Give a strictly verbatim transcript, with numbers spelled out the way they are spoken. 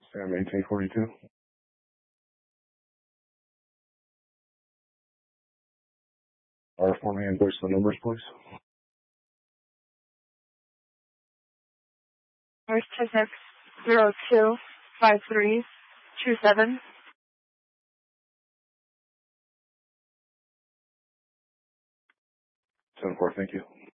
Sam eighteen forty-two. R for me and voice the numbers, please. First two six zero two five three two seven. Ten four, thank you.